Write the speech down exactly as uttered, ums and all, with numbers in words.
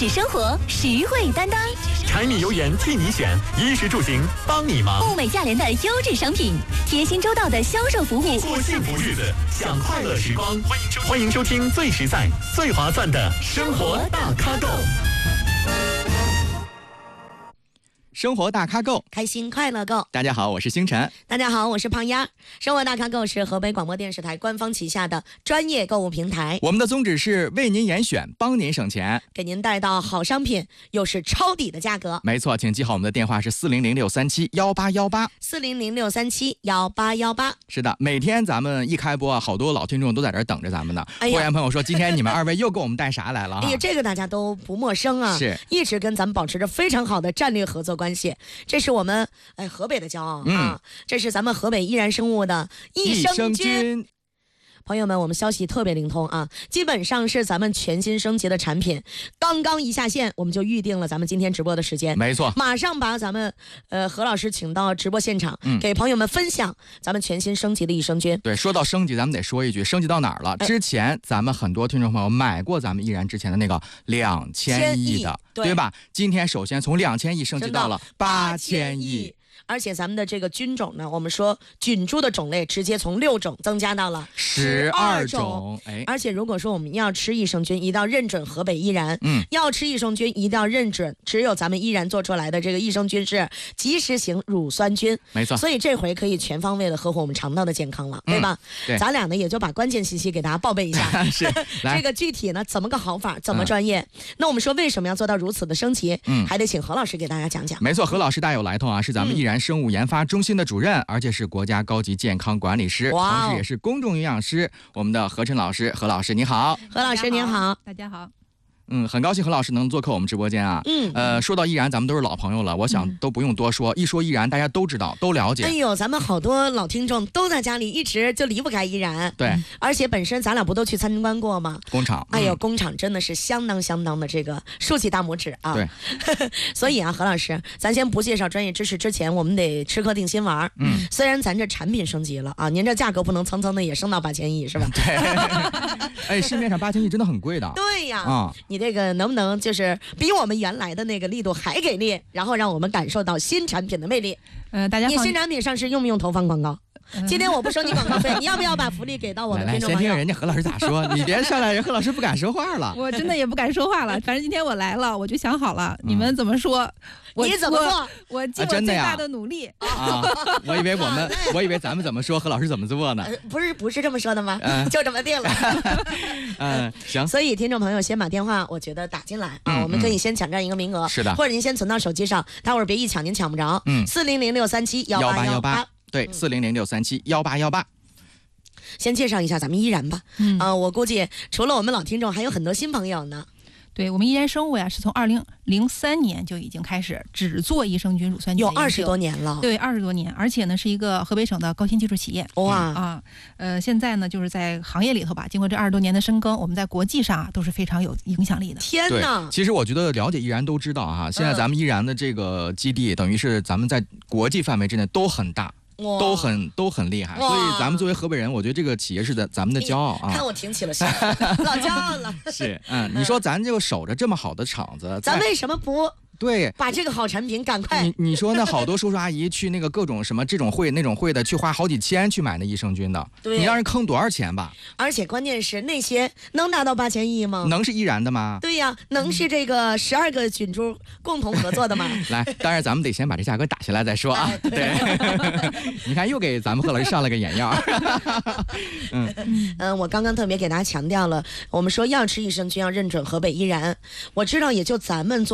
质生活，实惠担当。 柴米油盐替你选，衣食住行帮你忙。 物美价廉的优质商品，贴心周到的销售服务。 过幸福日子，享快乐时光。欢迎收欢迎收听最实在、最划算的生活大咖购。 生活大咖购， 开心快乐购。 大家好，我是星辰。 大家好，我是胖丫。生活大咖购是河北广播电视台官方旗下的专业购物平台。 我们的宗旨是为您严选，帮您省钱， 给您带到好商品，又是抄底的价格。 没错，请记好我们的电话是四零零六三七幺八幺八， 四零零六三七幺八幺八。 是的，每天咱们一开播啊，好多老听众都在这儿等着咱们呢。 哎呀， 会员朋友说，今天你们二位又给我们带啥来了、啊？ 哎呀，这个大家都不陌生啊， 是一直跟咱们保持着非常好的战略合作关系。这是我们哎河北的骄傲、嗯、啊！这是咱们河北依然生物的益生菌。朋友们，我们消息特别灵通啊！基本上是咱们全新升级的产品，刚刚一下线，我们就预定了咱们今天直播的时间。 没错， 马上把咱们呃何老师请到直播现场、嗯，给朋友们分享咱们全新升级的益生菌。 对，说到升级，咱们得说一句，升级到哪儿了？之前咱们很多听众朋友买过咱们依然之前的那个两千亿的，对，对吧？今天首先从两千亿升级到了八千亿。 而且咱们的这个菌种呢，我们说菌株的种类直接从六种增加到了十二种。哎， 而且如果说我们要吃益生菌，一定要认准河北依然。嗯，要吃益生菌一定要认准，只有咱们依然做出来的这个益生菌是即时型乳酸菌。 没错， 所以这回可以全方位的呵护我们肠道的健康了，对吧？ 嗯、对， 咱俩呢也就把关键信息给大家报备一下。 是， 这个具体呢怎么个好法，怎么专业？嗯、那我们说为什么要做到如此的升级？嗯，还得请何老师给大家讲讲。 没错，何老师大有来头啊，是咱们依然生物研发中心的主任，而且是国家高级健康管理师，同时也是公众营养师。我们的何晨老师，何老师你好。 何老师您好， 大家好。 嗯，很高兴何老师能做客我们直播间啊。嗯，呃，说到依然，咱们都是老朋友了，我想都不用多说，嗯、一说依然，大家都知道，都了解。 哎呦，咱们好多老听众都在家里一直就离不开依然。 对， 而且本身咱俩不都去参观过吗？ 工厂。 哎呦，嗯、工厂真的是相当相当的这个竖起大拇指啊。 对。 所以啊，何老师，咱先不介绍专业知识之前，我们得吃颗定心丸。嗯。虽然咱这产品升级了啊，您这价格不能蹭蹭的也升到八千亿是吧？ 对。哎，市面上八千亿真的很贵的。 对呀。 啊、 嗯，你这个能不能？就是比我们原来的那个力度还给力，然后让我们感受到新产品的魅力。 呃，大家你新产品上市用不用投放广告？嗯、今天我不收你广告费，你要不要把福利给到我们听众朋友？ 来来，先听听人家何老师咋说，你别上来，人何老师不敢说话了。 我真的也不敢说话了，反正今天我来了，我就想好了，嗯、你们怎么说？我你怎么做？ 我, 我尽我最大的努力。 啊啊、我以为我们，我以为咱们怎么说，何老师怎么做呢？ 呃、不是不是这么说的吗？嗯、就这么定了。 嗯，行。 所以听众朋友先把电话，我觉得打进来啊，嗯、我们可以先抢占一个名额。 是的。 或者您先存到手机上，待会儿别一抢您抢不着。嗯。四零零六三七幺八幺八。 对，四零零六三七幺八幺八。 先介绍一下咱们依然吧。嗯。呃，我估计除了我们老听众，还有很多新朋友呢。 对，我们依然生物呀，是从二零零三年就已经开始只做益生菌乳酸菌， 有二十多年了。 对，二十多年，而且呢是一个河北省的高新技术企业。 哇啊，呃，现在呢就是在行业里头吧，经过这二十多年的深耕，我们在国际上啊都是非常有影响力的。 天哪！ 其实我觉得了解依然都知道哈、啊，现在咱们依然的这个基地，嗯、等于是咱们在国际范围之内都很大。都很都很厉害，所以咱们作为河北人，我觉得这个企业是咱咱们的骄傲啊！ 看我挺起了身，老骄傲了。 是，嗯，你说咱就守着这么好的厂子， 咱为什么不？ 对， 把这个好产品赶快。 你你说那好多叔叔阿姨去那个各种什么这种会那种会的，去花好几千去买那益生菌的， 对， 你让人坑多少钱吧？ 而且关键是那些能达到八千亿吗？ 能是依然的吗？ 对呀，能是这个十二个菌株共同合作的吗？ 来，当然咱们得先把这价格打下来再说啊。哎、对，你看又给咱们何老师上了个眼药。 嗯嗯、呃，我刚刚特别给大家强调了，我们说要吃益生菌要认准河北依然，我知道也就咱们做。